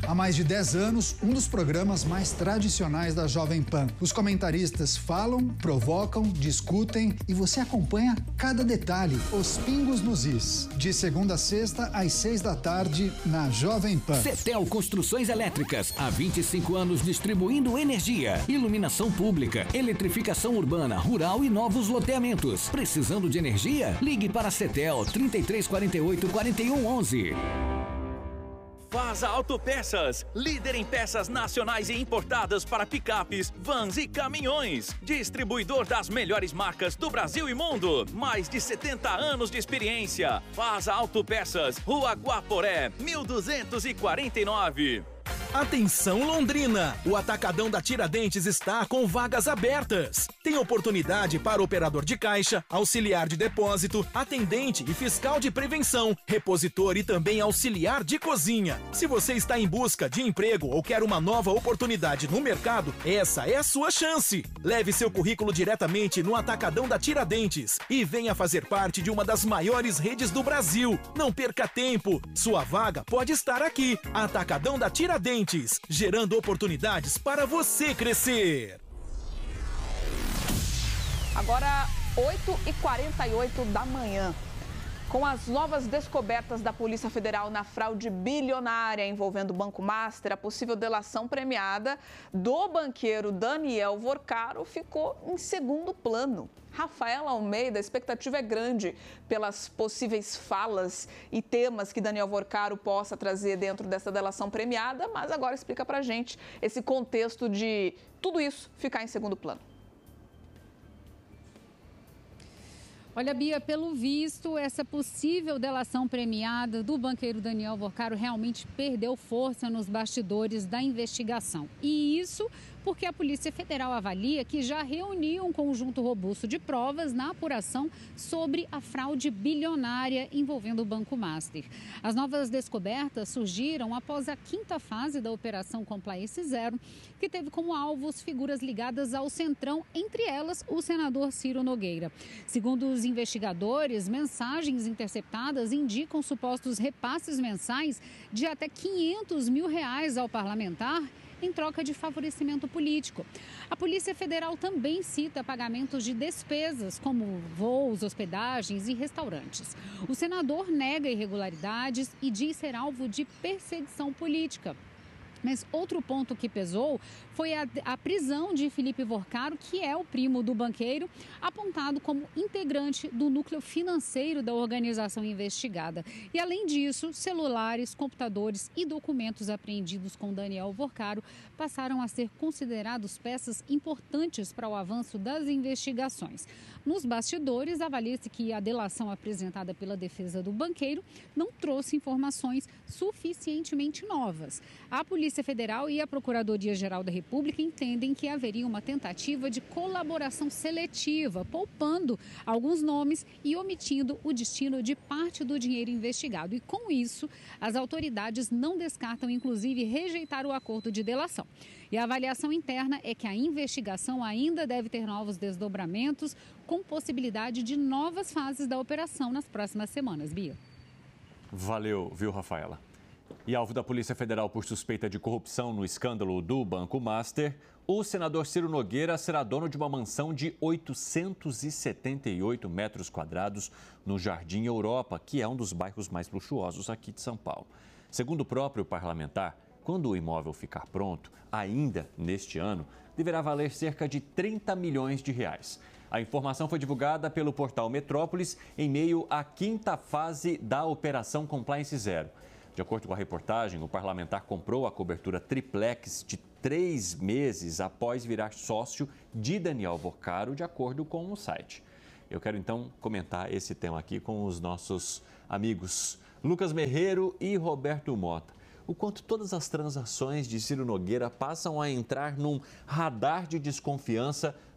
Há mais de 10 anos, um dos programas mais tradicionais da Jovem Pan. Os comentaristas falam, provocam, discutem e você acompanha cada detalhe, os pingos nos is. De segunda a sexta, às 6 da tarde, na Jovem Pan. Cetel Construções Elétricas, há 25 anos distribuindo energia, iluminação pública, eletrificação urbana, rural e novos loteamentos. Precisando de energia? Ligue para a Cetel 3348 4111. Fasa Autopeças, líder em peças nacionais e importadas para picapes, vans e caminhões. Distribuidor das melhores marcas do Brasil e mundo. Mais de 70 anos de experiência. Fasa Autopeças, Rua Guaporé, 1249. Atenção Londrina! O Atacadão da Tiradentes está com vagas abertas. Tem oportunidade para operador de caixa, auxiliar de depósito, atendente e fiscal de prevenção, repositor e também auxiliar de cozinha. Se você está em busca de emprego ou quer uma nova oportunidade no mercado, essa é a sua chance. Leve seu currículo diretamente no Atacadão da Tiradentes e venha fazer parte de uma das maiores redes do Brasil. Não perca tempo, sua vaga pode estar aqui. Atacadão da Tiradentes, gerando oportunidades para você crescer. Agora, 8h48 da manhã. Com as novas descobertas da Polícia Federal na fraude bilionária envolvendo o Banco Master, a possível delação premiada do banqueiro Daniel Vorcaro ficou em segundo plano. Rafaela Almeida, a expectativa é grande pelas possíveis falas e temas que Daniel Vorcaro possa trazer dentro dessa delação premiada, mas agora explica pra gente esse contexto de tudo isso ficar em segundo plano. Olha, Bia, pelo visto, essa possível delação premiada do banqueiro Daniel Vorcaro realmente perdeu força nos bastidores da investigação. E isso porque a Polícia Federal avalia que já reuniu um conjunto robusto de provas na apuração sobre a fraude bilionária envolvendo o Banco Master. As novas descobertas surgiram após a quinta fase da Operação Compliance Zero, que teve como alvos figuras ligadas ao Centrão, entre elas o senador Ciro Nogueira. Segundo os investigadores, mensagens interceptadas indicam supostos repasses mensais de até R$500 mil ao parlamentar em troca de favorecimento político. A Polícia Federal também cita pagamentos de despesas, como voos, hospedagens e restaurantes. O senador nega irregularidades e diz ser alvo de perseguição política. Mas outro ponto que pesou foi a prisão de Felipe Vorcaro, que é o primo do banqueiro, apontado como integrante do núcleo financeiro da organização investigada. E, além disso, celulares, computadores e documentos apreendidos com Daniel Vorcaro passaram a ser considerados peças importantes para o avanço das investigações. Nos bastidores, avalia-se que a delação apresentada pela defesa do banqueiro não trouxe informações suficientemente novas. A Polícia Federal e a Procuradoria-Geral da República entendem que haveria uma tentativa de colaboração seletiva, poupando alguns nomes e omitindo o destino de parte do dinheiro investigado. E, com isso, as autoridades não descartam, inclusive, rejeitar o acordo de delação. E a avaliação interna é que a investigação ainda deve ter novos desdobramentos, com possibilidade de novas fases da operação nas próximas semanas. Bia. Valeu, viu, Rafaela? E alvo da Polícia Federal por suspeita de corrupção no escândalo do Banco Master, o senador Ciro Nogueira será dono de uma mansão de 878 metros quadrados no Jardim Europa, que é um dos bairros mais luxuosos aqui de São Paulo. Segundo o próprio parlamentar, quando o imóvel ficar pronto, ainda neste ano, deverá valer cerca de 30 milhões de reais. A informação foi divulgada pelo portal Metrópolis em meio à quinta fase da Operação Compliance Zero. De acordo com a reportagem, o parlamentar comprou a cobertura triplex de 3 meses após virar sócio de Daniel Vorcaro, de acordo com o site. Eu quero então comentar esse tema aqui com os nossos amigos Lucas Merreiro e Roberto Mota. O quanto todas as transações de Ciro Nogueira passam a entrar num radar de desconfiança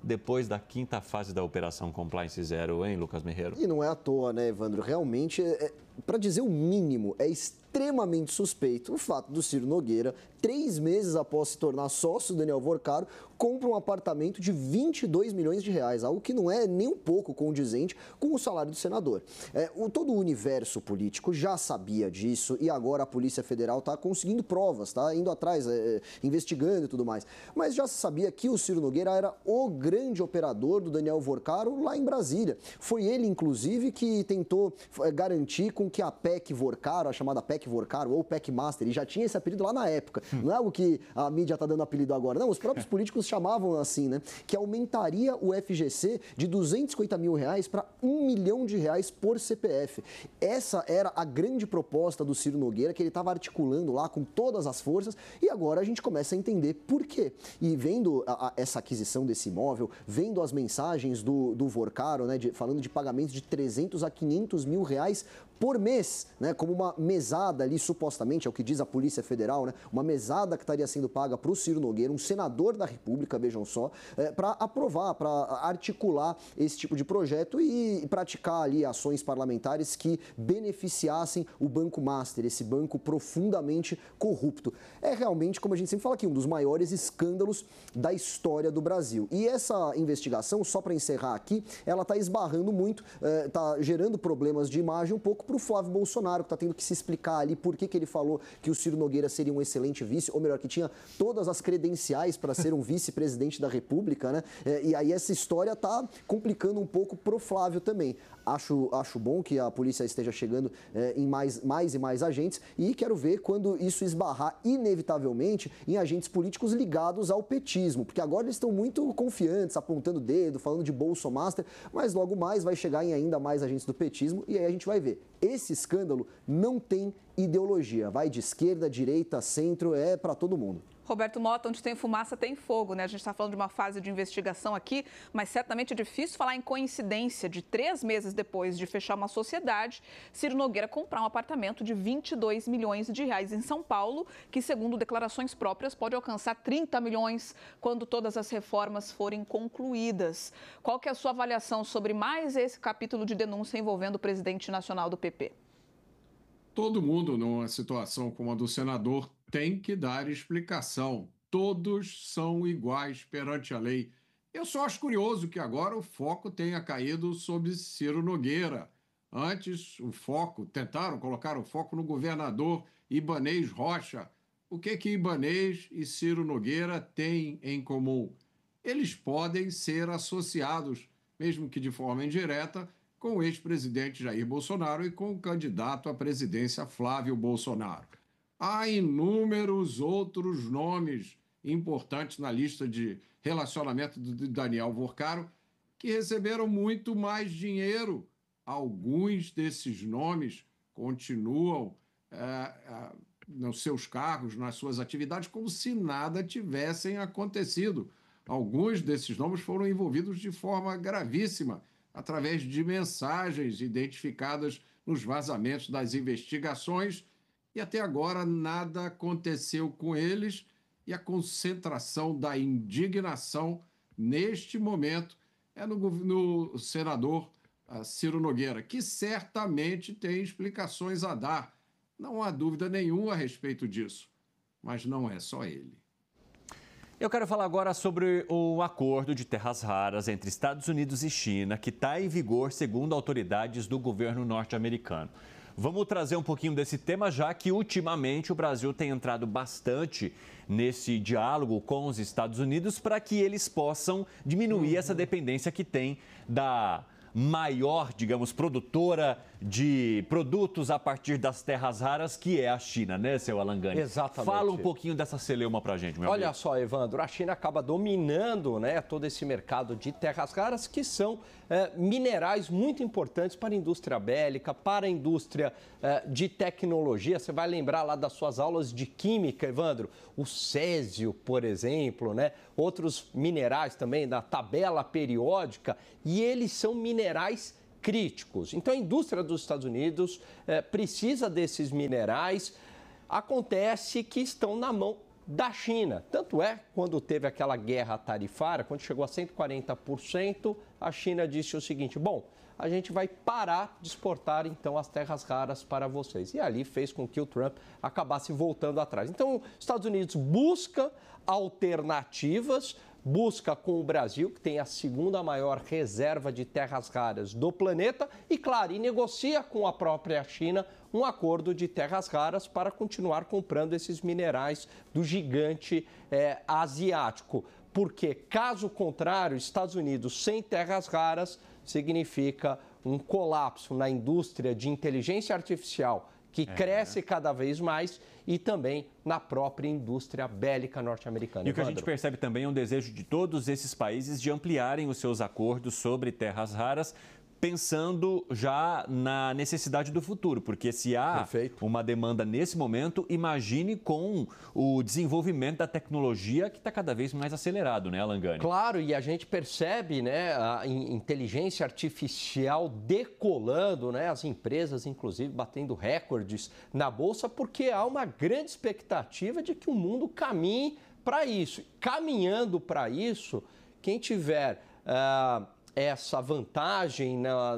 depois da 5ª fase da Operação Compliance Zero, hein, Lucas Merreiro? E não é à toa, né, Evandro? Realmente, para dizer o mínimo, é extremamente suspeito o fato do Ciro Nogueira, 3 meses após se tornar sócio do Daniel Vorcaro, compra um apartamento de 22 milhões de reais, algo que não é nem um pouco condizente com o salário do senador. Todo o universo político já sabia disso e agora a Polícia Federal está conseguindo provas, está indo atrás, investigando e tudo mais. Mas já se sabia que o Ciro Nogueira era o grande operador do Daniel Vorcaro lá em Brasília. Foi ele, inclusive, que tentou garantir com que a PEC Vorcaro, a chamada PEC Vorcaro ou PEC Master, e já tinha esse apelido lá na época, não é algo que a mídia está dando apelido agora, não, os próprios políticos chamavam assim, né, que aumentaria o FGC de 250 mil reais para 1 milhão de reais por CPF. Essa era a grande proposta do Ciro Nogueira, que ele estava articulando lá com todas as forças, e agora a gente começa a entender por quê. E vendo essa aquisição desse imóvel, vendo as mensagens do Vorcaro, né, falando de pagamentos de 300 a 500 mil reais por mês, né, como uma mesada ali, supostamente, é o que diz a Polícia Federal, né, uma mesada que estaria sendo paga para o Ciro Nogueira, um senador da República, vejam só, para aprovar, para articular esse tipo de projeto e praticar ali ações parlamentares que beneficiassem o Banco Master, esse banco profundamente corrupto. É realmente, como a gente sempre fala aqui, um dos maiores escândalos da história do Brasil. E essa investigação, só para encerrar aqui, ela está esbarrando muito, está gerando problemas de imagem um pouco para o Flávio Bolsonaro, que está tendo que se explicar ali por que ele falou que o Ciro Nogueira seria um excelente vice, ou melhor, que tinha todas as credenciais para ser um vice-presidente da República, né? E aí essa história está complicando um pouco pro Flávio também. Acho bom que a polícia esteja chegando em mais e mais agentes e quero ver quando isso esbarrar inevitavelmente em agentes políticos ligados ao petismo, porque agora eles estão muito confiantes, apontando o dedo, falando de Bolsomaster, mas logo mais vai chegar em ainda mais agentes do petismo e aí a gente vai ver. Esse escândalo não tem ideologia, vai de esquerda, direita, centro, é para todo mundo. Roberto Mota, onde tem fumaça, tem fogo, né? A gente está falando de uma fase de investigação aqui, mas certamente é difícil falar em coincidência de 3 meses depois de fechar uma sociedade, Ciro Nogueira comprar um apartamento de 22 milhões de reais em São Paulo, que, segundo declarações próprias, pode alcançar 30 milhões quando todas as reformas forem concluídas. Qual que é a sua avaliação sobre mais esse capítulo de denúncia envolvendo o presidente nacional do PP? Todo mundo, numa situação como a do senador, tem que dar explicação. Todos são iguais perante a lei. Eu só acho curioso que agora o foco tenha caído sobre Ciro Nogueira. Antes, tentaram colocar o foco no governador Ibanez Rocha. O que Ibanez e Ciro Nogueira têm em comum? Eles podem ser associados, mesmo que de forma indireta, com o ex-presidente Jair Bolsonaro e com o candidato à presidência Flávio Bolsonaro. Há inúmeros outros nomes importantes na lista de relacionamento do Daniel Vorcaro que receberam muito mais dinheiro. Alguns desses nomes continuam nos seus cargos, nas suas atividades, como se nada tivessem acontecido. Alguns desses nomes foram envolvidos de forma gravíssima, através de mensagens identificadas nos vazamentos das investigações, e até agora nada aconteceu com eles, e a concentração da indignação, neste momento, é no senador Ciro Nogueira, que certamente tem explicações a dar. Não há dúvida nenhuma a respeito disso, mas não é só ele. Eu quero falar agora sobre o acordo de terras raras entre Estados Unidos e China, que está em vigor, segundo autoridades do governo norte-americano. Vamos trazer um pouquinho desse tema, já que ultimamente o Brasil tem entrado bastante nesse diálogo com os Estados Unidos para que eles possam diminuir essa dependência que tem da maior, digamos, produtora de produtos a partir das terras raras, que é a China, né, seu Alan Gani? Exatamente. Fala um pouquinho dessa celeuma pra gente, meu amigo. Olha só, Evandro, a China acaba dominando, né, todo esse mercado de terras raras, que são minerais muito importantes para a indústria bélica, para a indústria de tecnologia. Você vai lembrar lá das suas aulas de química, Evandro, o césio, por exemplo, né, outros minerais também da tabela periódica, e eles são minerais críticos. Então, a indústria dos Estados Unidos precisa desses minerais. Acontece que estão na mão da China. Tanto é, quando teve aquela guerra tarifária, quando chegou a 140%, a China disse o seguinte: bom, a gente vai parar de exportar, então, as terras raras para vocês. E ali fez com que o Trump acabasse voltando atrás. Então, os Estados Unidos busca alternativas, busca com o Brasil, que tem a segunda maior reserva de terras raras do planeta, e, claro, e negocia com a própria China um acordo de terras raras para continuar comprando esses minerais do gigante asiático. Porque, caso contrário, Estados Unidos sem terras raras significa um colapso na indústria de inteligência artificial, que cresce cada vez mais, e também na própria indústria bélica norte-americana. E o que a gente percebe também é um desejo de todos esses países de ampliarem os seus acordos sobre terras raras, pensando já na necessidade do futuro, porque se há uma demanda nesse momento, imagine com o desenvolvimento da tecnologia que está cada vez mais acelerado, né, Alan Gani? Claro, e a gente percebe, né, a inteligência artificial decolando, né, as empresas, inclusive, batendo recordes na Bolsa, porque há uma grande expectativa de que o mundo caminhe para isso. Caminhando para isso, quem tiver essa vantagem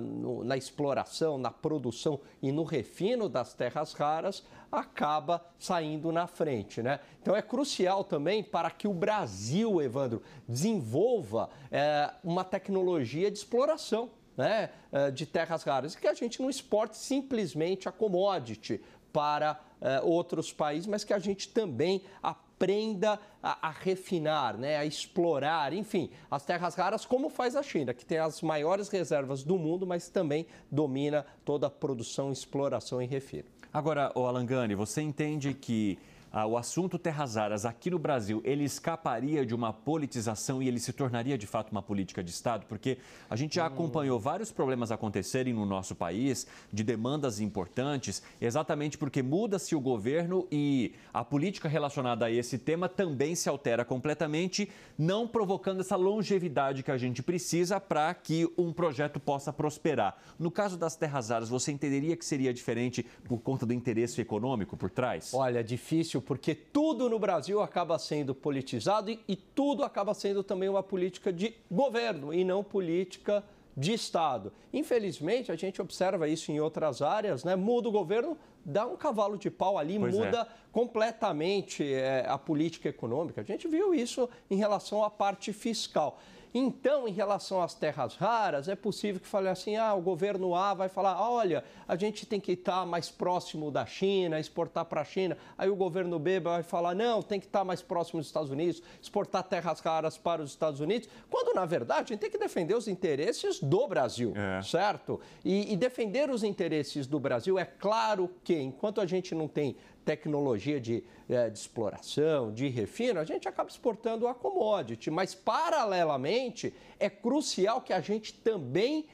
na exploração, na produção e no refino das terras raras, acaba saindo na frente, né? Então é crucial também para que o Brasil, Evandro, desenvolva uma tecnologia de exploração, né, de terras raras, e que a gente não exporte simplesmente a commodity para outros países, mas que a gente também aprenda a refinar, né, a explorar, enfim, as terras raras, como faz a China, que tem as maiores reservas do mundo, mas também domina toda a produção, exploração e refino. Agora, Alan Gani, você entende que o assunto terras raras aqui no Brasil, ele escaparia de uma politização e ele se tornaria de fato uma política de Estado? Porque a gente já acompanhou vários problemas acontecerem no nosso país, de demandas importantes, exatamente porque muda-se o governo e a política relacionada a esse tema também se altera completamente, não provocando essa longevidade que a gente precisa para que um projeto possa prosperar. No caso das terras raras, você entenderia que seria diferente por conta do interesse econômico por trás? Olha, difícil, porque tudo no Brasil acaba sendo politizado e tudo acaba sendo também uma política de governo e não política de Estado. Infelizmente, a gente observa isso em outras áreas, né? Muda o governo, dá um cavalo de pau ali, muda completamente a política econômica. A gente viu isso em relação à parte fiscal. Então, em relação às terras raras, é possível que fale assim, o governo A vai falar, olha, a gente tem que estar mais próximo da China, exportar para a China. Aí o governo B vai falar, não, tem que estar mais próximo dos Estados Unidos, exportar terras raras para os Estados Unidos, quando, na verdade, a gente tem que defender os interesses do Brasil, certo? E defender os interesses do Brasil, é claro que, enquanto a gente não tem tecnologia de exploração, de refino, a gente acaba exportando a commodity. Mas, paralelamente, é crucial que a gente também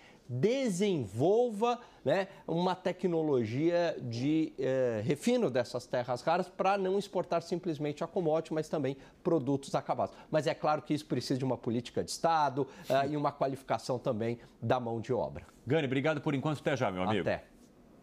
desenvolva, né, uma tecnologia de refino dessas terras raras para não exportar simplesmente a commodity, mas também produtos acabados. Mas é claro que isso precisa de uma política de Estado e uma qualificação também da mão de obra. Gani, obrigado por enquanto. Até já, meu amigo. Até.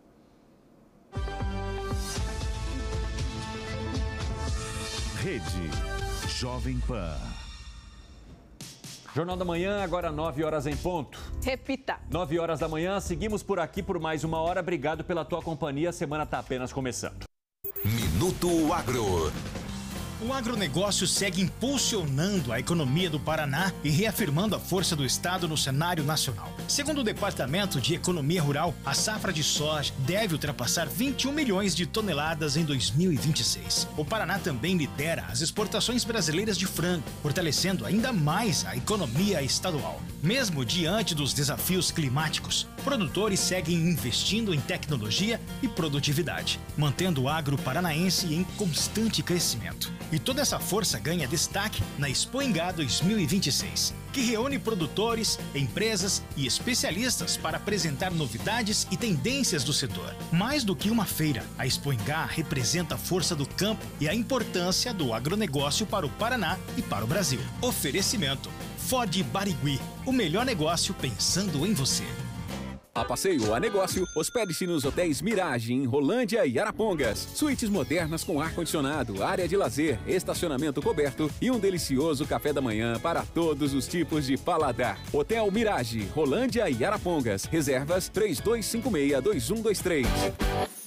Rede Jovem Pan. Jornal da Manhã, agora 9 horas em ponto. Repita. 9 horas da manhã, seguimos por aqui por mais uma hora. Obrigado pela tua companhia, a semana está apenas começando. Minuto Agro. O agronegócio segue impulsionando a economia do Paraná e reafirmando a força do Estado no cenário nacional. Segundo o Departamento de Economia Rural, a safra de soja deve ultrapassar 21 milhões de toneladas em 2026. O Paraná também lidera as exportações brasileiras de frango, fortalecendo ainda mais a economia estadual. Mesmo diante dos desafios climáticos, produtores seguem investindo em tecnologia e produtividade, mantendo o agro paranaense em constante crescimento. E toda essa força ganha destaque na Expo Ingá 2026, que reúne produtores, empresas e especialistas para apresentar novidades e tendências do setor. Mais do que uma feira, a Expo Ingá representa a força do campo e a importância do agronegócio para o Paraná e para o Brasil. Oferecimento: Ford Barigui, o melhor negócio pensando em você. A passeio ou a negócio, hospede-se nos hotéis Mirage, em Rolândia e Arapongas. Suítes modernas com ar-condicionado, área de lazer, estacionamento coberto e um delicioso café da manhã para todos os tipos de paladar. Hotel Mirage, Rolândia e Arapongas. Reservas 3256-2123.